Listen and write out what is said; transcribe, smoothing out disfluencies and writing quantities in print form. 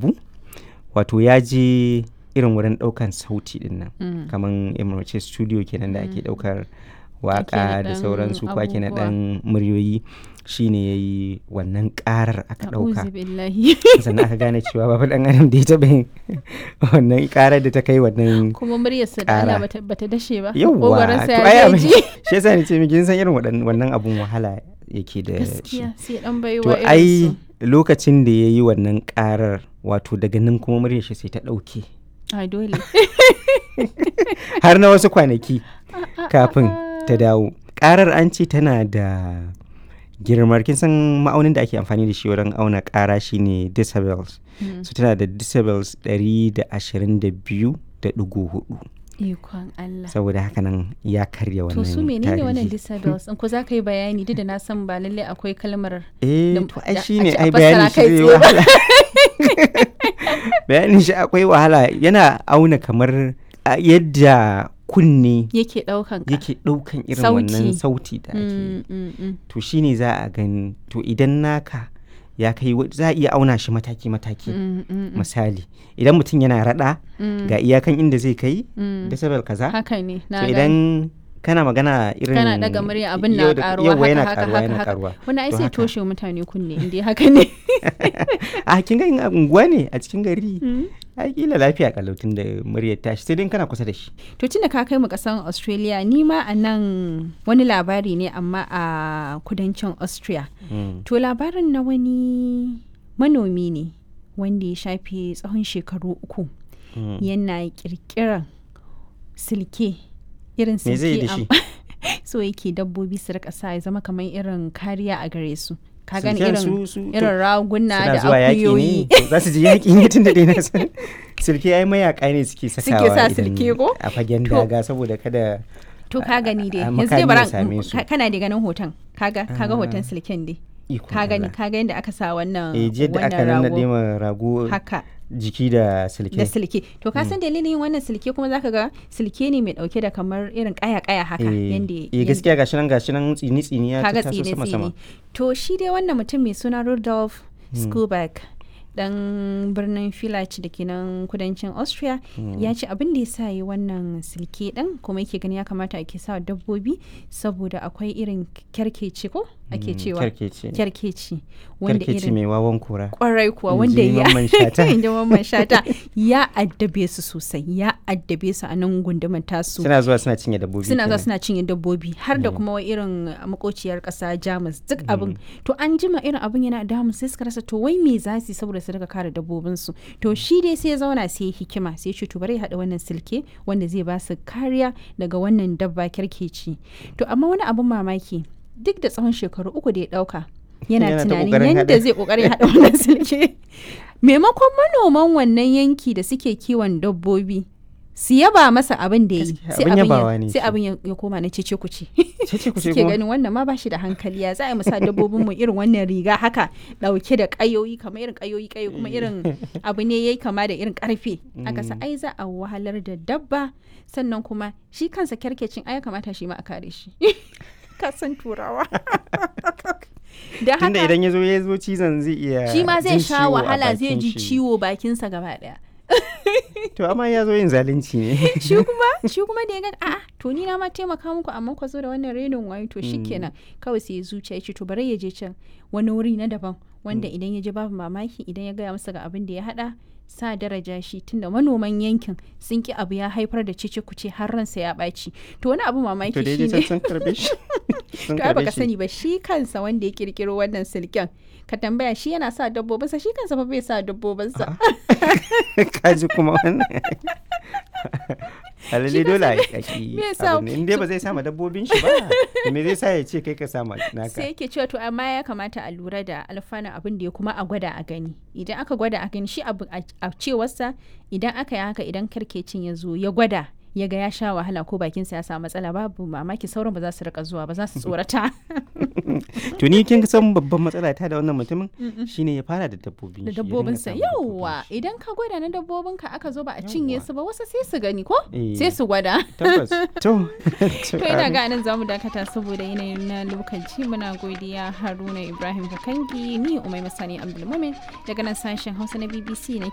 abu wato ya je irin wurin ɗaukan sauti din nan kamar emirce studio kenan da ake ɗaukar waka da sauransu ko ake naɗan muryoyi shine ya yi wannan ƙarar aka ɗauka sannan aka gane cewa babu ɗan adam da ya taɓa yin wannan ƙarar da ta kai wannan kuma muryarsa da Allah bata dashe ba yawwa to ai abin shi yasa ni ce miki san irin wannan abun wahala yake da shi gaskiya sai dan baiwa to ai lokacin da ya yi wannan ƙarar wato daga nan kuma muryar shi sai ta ɗauke ai dole har na wasu kwanaki kafin ta dawo ƙarar an ce tana da girmar kin san ma'aunin da ake amfani da shi wurin auna ƙara shine decibels so tana da decibels 122.4 ikon Allah saboda haka nan ya karya wannan to su menene wannan decibels in ko za ka yi bayani duk da na san ba lallai akwai kalmar to ai shine ai bayani shi wahala bayanin shi akwai wahala yana auna kamar yadda kunne yake ɗaukan irin wannan sauti da ake to shine za a gani to idan naka ya kai za a iya auna shi mataki-mataki misali idan mutum yana rada ga iyakan inda zai kai decibel kaza haka ne so idan kana magana irin kana daga murya abin na karuwa haka wani ai sai toshe mutane kunne inda haka ne a kin ga unguwa ne a cikin gari ai kila lafiya kalautin da muryar tashi sai dai kana kusa da shi to tunda ka kai mu kasan Australia ni ma a nan wani labari ne amma a kudancin Austria to labarin na wani manomi ne wanda ya shafe tsawon shekaru 3 yana kirkiran silke irin silke so yake dabbobi su rika sa ya zama kamar irin kariya a gare su ka gani irin raguna da akuyoyi za su ji yaƙi ne tun da dai na san silke ai mayaka ne suke sakawa a fagen daga saboda kada to ka gani dai yanzu dai bara kana da ganin hoton kaga hoton silken dai ka gani yadda aka sa wannan rago haka jiki da silke to ka san dalilin wannan silke kuma zaka ga silke ne mai dauke da kamar irin kaya haka yanda gaskiya gashi nan tsini ya taso sama to shi dai wannan mutum mai suna Rudolf Skuback dan birnin Villach da ke nan kudancin Austria ya ce abin da ya sa yi wannan silke din kuma yake gani ya kamata ake sa dabbobi saboda akwai irin kyarkeci ko ake cewa kyarkeci wanda irin mai wawan kura kwarai kuwa wanda ya Mamman Shata ya addabe su sosai ya addabe su a nan gundumar tasu suna zuwa suna cinye dabbobi har da kuma irin makociyar kasa Jamus duk abin to an jima irin abin yana damu sai suka rasa to wai me za su saboda su daga kare dabbobinsu to shi dai sai ya zauna sai hikima sai ya ce to bari ya haɗa wannan silke wanda zai ba su kariya daga wannan dabba kyarkeci to amma wani abin mamaki duk da tsawon shekaru 3 da ya ɗauka yana tunanin yadda zai ƙoƙarin haɗa wannan silke maimakon manoman wannan yanki da suke kiwon dabbobi su yaba masa abin da ya yi sai abin ya koma na cece kuce suke ganin wannan ma ba shi da hankali ya za a yi musa dabbobinmu irin wannan riga haka dauke da kayoyi kamar irin kayoyi kuma irin abu ne yayi kama da irin karfe aka sa ai za a wahalar da dabba sannan kuma shi kansa kyarkecin ai kamata shi ma a kare shi ka san turawa da haka tunda idan ya zo cizon zai iya shi ma zai sha wahala zai ji ciwo bakinsa gaba daya to amma ya zo yin zalunci ne shi kuma da ya ga a'a to ni na ma taimaka muku amma ku zo da wannan renin wayo to shikenan kawai sai ya zuciya ya ce to bari ya je can wani wuri na daban wanda idan ya je babu mamaki idan ya gaya masa ga abin da ya hada sa daraja shi tunda manoman yankin sun ki abu ya haifar da cece kuce har ransa ya ɓaci to wani abu mamaki shi ne to ai baka sani ba shi kansa wanda ya kirkiro wannan silken ka tambaya shi yana sa dabbobinsa shi kansa fa bai sa dabbobinsa kaji kuma wannan alalle dole a kaki in dai ba zai sama dabbobin shi ba me zai sa ya ce kai ka sama naka sai yake cewa to amma ya kamata a lura da alfanun abin da ya kuma a gwada a gani idan aka gwada a gani shi abu a cewarsa idan aka yi haka idan karkecin ya zo ya gwada ya ga ya sha wahala ko bakinsa ya samu matsala babu mamaki sauran ba za su rika zuwa ba za su tsorata to ni kin san babban matsala ta da wannan mutumin shine ya fara da dabbobinsa yauwa idan ka gwada na dabbobinka aka zo ba a cinye su ba wasu sai su gani ko sai su gwada tabbas to ina ga nan zamu dakata saboda yanayin na lokaci muna godiya Haruna Ibrahim Kakangi ni Umaima Sani Abdulmumin daga nan sashen Hausa na BBC